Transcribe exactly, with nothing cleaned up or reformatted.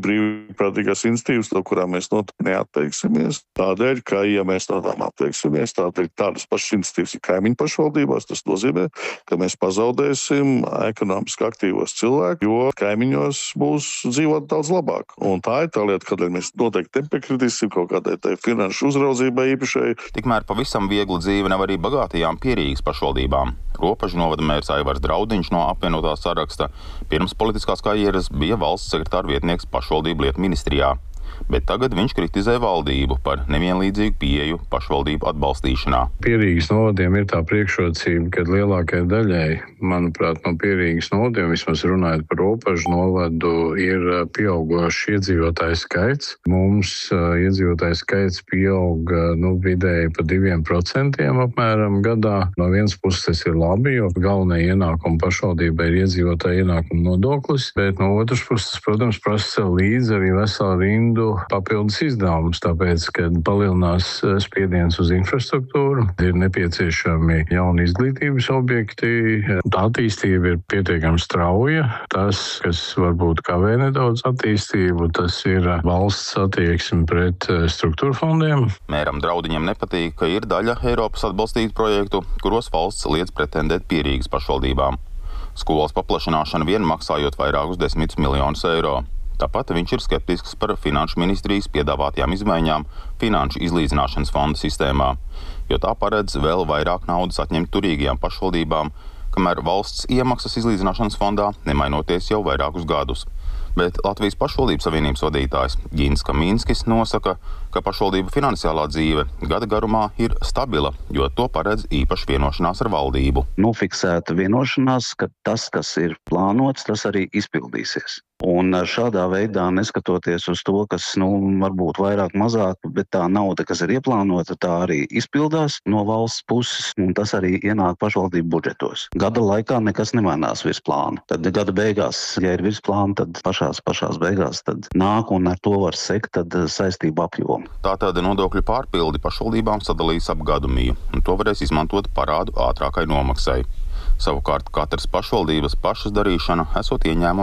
brīvprātīgās institīvas, no kurām mēs noteikti neatteiksimies. Tādēļ, ka, ja mēs no tām atteiksimies, tādēļ tādas pašas institīvas ir kaimiņu pašvaldībās, tas nozīmē, ka mēs pazaudēsim ekonomiski aktīvos cilvēkus, jo kaimiņos būs dzīvot daudz labāk. Un tā ir tā lieta, kādēļ mēs noteikti nepiekritīsim kaut kādai tai finanšu uzraudzībai īpašai. Tikmēr pavisam viegla dzīve nav arī bagātajām Pierīgas pašvaldībām. Ropažu novada mērs Aivars Draudiņš no apvienotā saraksta pirms politiskās karjeras bija valsts sekretāra vietnieks pašvaldību lietu ministrijā. Bet tagad viņš kritizē valdību par nevienlīdzīgu pieeju pašvaldību atbalstīšanā. Pierīgas novadiem ir tā priekšrocība, ka lielākajai daļai, manuprāt, no Pierīgas novadiem, vismaz runājot par Ropažu novadu, ir pieaugošs iedzīvotāju skaits. Mums uh, iedzīvotāju skaits pieaug nu, vidēji pa diviem procentiem apmēram gadā. No vienas puses tas ir labi, jo galvenā ienākuma pašvaldībai ir iedzīvotāju ienākuma nodoklis, bet no otras puses, protams, prasa sev līdzi arī veselu rindu papildus izdevumus, tāpēc, kad palielinās spiediens uz infrastruktūru, ir nepieciešami jauni izglītības objekti, tā attīstība ir pietiekami strauja. Tas, kas varbūt kavē nedaudz attīstību, tas ir valsts attieksme pret struktūra fondiem. Mēram Draudiņam nepatīk, ka ir daļa Eiropas atbalstītu projektu, kuros valsts liedz pretendēt Pierīgas pašvaldībām. Skolas paplašināšana vien maksājot vairākus desmitus miljonus eiro. Tāpat viņš ir skeptisks par Finanšu ministrijas piedāvātajām izmaiņām Finanšu izlīdzināšanas fonda sistēmā, jo tā paredz vēl vairāk naudas atņemt turīgajām pašvaldībām, kamēr valsts iemaksas izlīdzināšanas fondā nemainoties jau vairākus gadus. Bet Latvijas pašvaldības savienības vadītājs Gins Kamīnskis nosaka, ka pašvaldību finansiālā dzīve gada garumā ir stabila, jo to paredz īpaši vienošanās ar valdību. Nofiksēta vienošanās, ka tas, kas ir plānots, tas arī izpildīsies. Un šādā veidā, neskatoties uz to, kas nu, varbūt vairāk mazāk, bet tā nauda, kas ir ieplānota, tā arī izpildās no valsts puses, un tas arī ienāk pašvaldību budžetos. Gada laikā nekas nemainās virs plāna. Tad gada beigās, ja ir virs plāna, tad pašās, pašās beigās tad nāk un ar to var sekt tad saistību apjomu. Tātad nodokļu pārpildi pašvaldībām sadalīs ap gadumiju, un to varēs izmantot parādu ātrākai nomaksai. Savukārt katras pašvaldības pašas darīšana esot ieņēmuma